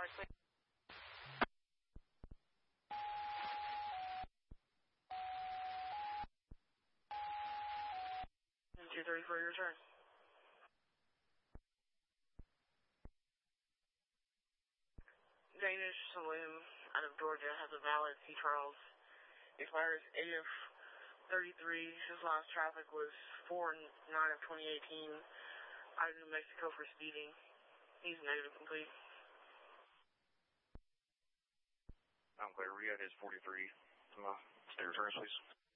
please. 230 for your return. Danish Saloon out of Georgia has a valid C. Charles. Expires 8 of 33. His last traffic was 4/9 of 2018. Out of New Mexico for speeding. He's negative complete. I'm clear. Rio is 43. Stay returns, please.